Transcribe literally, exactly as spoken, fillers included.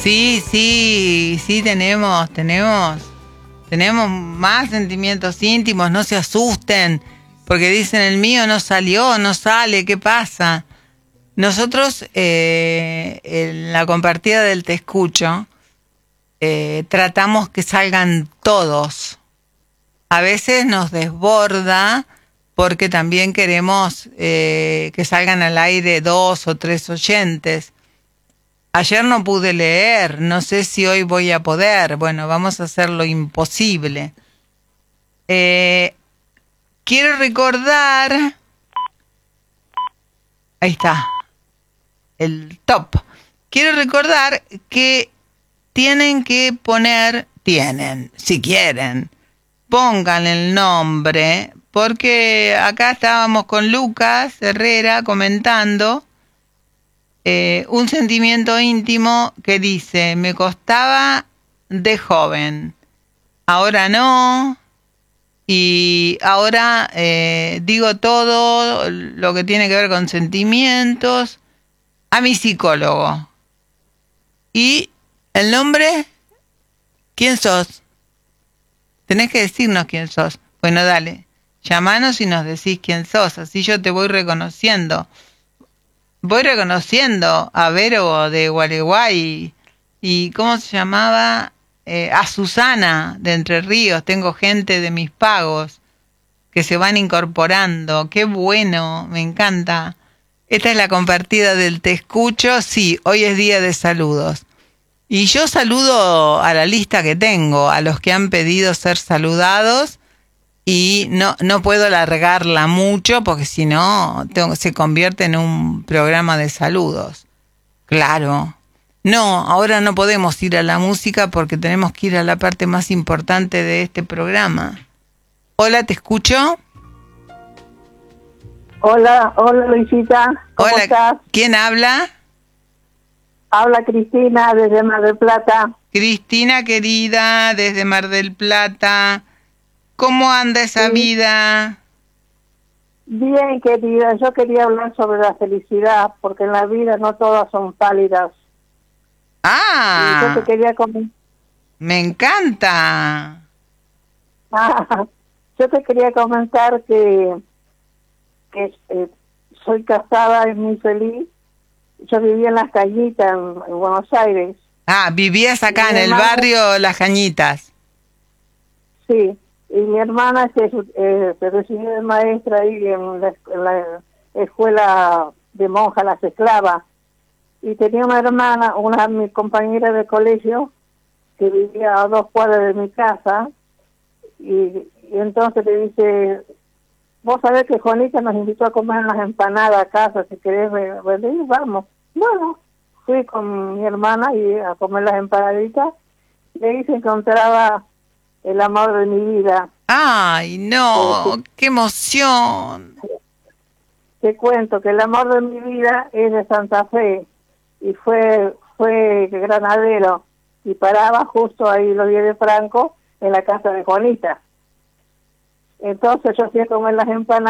Sí, sí, sí tenemos, tenemos, tenemos más sentimientos íntimos, no se asusten, porque dicen el mío no salió, no sale, ¿qué pasa? Nosotros eh, en la compartida del Te Escucho eh, tratamos que salgan todos. A veces nos desborda porque también queremos eh, que salgan al aire dos o tres oyentes. Ayer no pude leer, no sé si hoy voy a poder. Bueno, vamos a hacer lo imposible. Eh, quiero recordar... Ahí está, el top. Quiero recordar que tienen que poner, tienen, si quieren, pongan el nombre, porque acá estábamos con Lucas Herrera comentando eh, un sentimiento íntimo que dice, me costaba de joven, ahora no, y ahora eh, digo todo lo que tiene que ver con sentimientos a mi psicólogo. ¿Y el nombre? ¿Quién sos? Tenés que decirnos quién sos. Bueno, dale, llamanos y nos decís quién sos, así yo te voy reconociendo. Voy reconociendo a Vero de Gualeguay y ¿cómo se llamaba? Eh, a Susana de Entre Ríos. Tengo gente de Mis Pagos que se van incorporando. Qué bueno, me encanta. Esta es la compartida del Te Escucho. Sí, hoy es día de saludos. Y yo saludo a la lista que tengo, a los que han pedido ser saludados. Y no, no puedo alargarla mucho porque si no tengo, se convierte en un programa de saludos. Claro. No, ahora no podemos ir a la música porque tenemos que ir a la parte más importante de este programa. Hola, ¿te escucho? Hola, hola Luisita, ¿cómo Hola, estás? ¿quién habla? Habla Cristina desde Mar del Plata. Cristina querida, desde Mar del Plata. ¿Cómo anda esa Sí. vida? Bien, querida, yo quería hablar sobre la felicidad, porque en la vida no todas son pálidas. Y yo te Ah, quería comentar, me encanta. yo te quería comentar que, que eh, soy casada y muy feliz. Yo vivía en Las Cañitas, en, en Buenos Aires. Ah, vivías Y acá mi en el hermana, barrio Las Cañitas. sí, y mi hermana se, eh, se recibió de maestra ahí en la, en la escuela de monjas, las esclavas. Y tenía una hermana, una de mis compañeras de colegio, que vivía a dos cuadras de mi casa, y, y entonces le dice, vos sabés que Juanita nos invitó a comer unas empanadas a casa, si querés venir, vamos. Bueno, fui con mi hermana y a comer las empanaditas, y ahí se encontraba el amor de mi vida. Ay, Eh, te, no, qué emoción. te cuento que el amor de mi vida es de Santa Fe, y fue fue granadero, y paraba justo ahí lo de Franco, en la casa de Juanita. Entonces yo fui a comer las empanadas